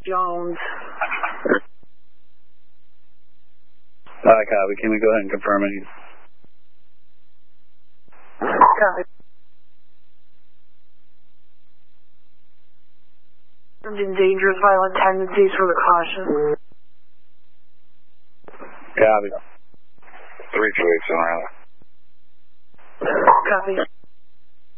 Jones. Copy. Can we go ahead and confirm it? Copy. Dangerous violent tendencies for the caution. Copy. 328 Sonora. Copy.